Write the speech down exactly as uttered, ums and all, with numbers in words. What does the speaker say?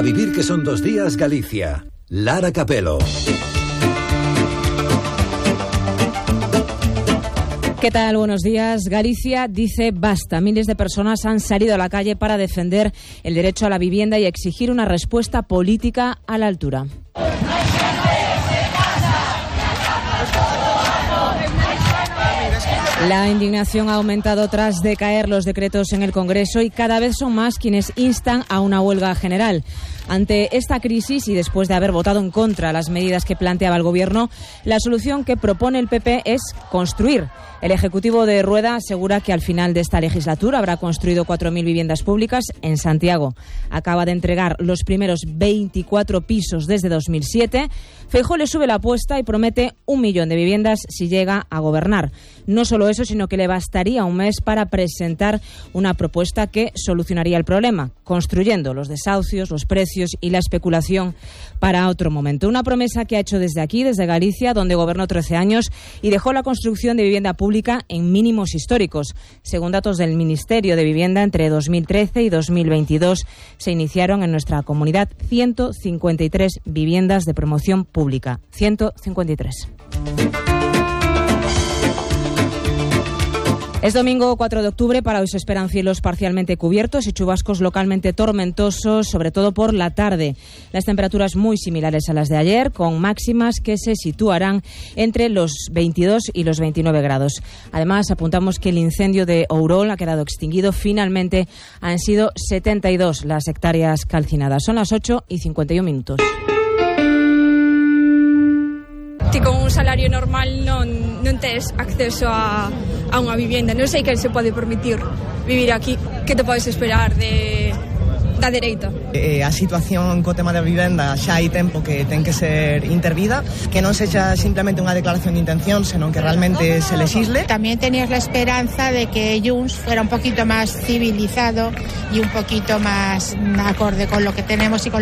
A vivir que son dos días, Galicia. Lara Capelo. ¿Qué tal? Buenos días. Galicia dice basta. Miles de personas han salido a la calle para defender el derecho a la vivienda y exigir una respuesta política a la altura. La indignación ha aumentado tras decaer los decretos en el Congreso y cada vez son más quienes instan a una huelga general. Ante esta crisis y después de haber votado en contra las medidas que planteaba el Gobierno, la solución que propone el P P es construir. El Ejecutivo de Rueda asegura que al final de esta legislatura habrá construido cuatro mil viviendas públicas en Santiago. Acaba de entregar los primeros veinticuatro pisos desde dos mil siete. Feijóo le sube la apuesta y promete un millón de viviendas si llega a gobernar. No solo eso, sino que le bastaría un mes para presentar una propuesta que solucionaría el problema, construyendo los desahucios, los precios y la especulación para otro momento. Una promesa que ha hecho desde aquí, desde Galicia, donde gobernó trece años y dejó la construcción de vivienda pública en mínimos históricos. Según datos del Ministerio de Vivienda, entre dos mil trece y dos mil veintidós se iniciaron en nuestra comunidad ciento cincuenta y tres viviendas de promoción pública. ciento cincuenta y tres. Es domingo cuatro de octubre. Para hoy se esperan cielos parcialmente cubiertos y chubascos localmente tormentosos, sobre todo por la tarde. Las temperaturas muy similares a las de ayer, con máximas que se situarán entre los veintidós y los veintinueve grados. Además, apuntamos que el incendio de Ourol ha quedado extinguido. Finalmente han sido setenta y dos las hectáreas calcinadas. Son las ocho y cincuenta y un minutos. Ti con un salario normal non, non tes acceso a, a unha vivienda. Non sei quen se pode permitir vivir aquí. Que te podes esperar de, da dereita? Eh, a situación co tema da vivenda xa hai tempo que ten que ser intervida, que non sexa simplemente unha declaración de intención, senón que realmente se legisle. También tenías la esperanza de que Junts fuera un poquito más civilizado y un poquito más acorde con lo que tenemos y con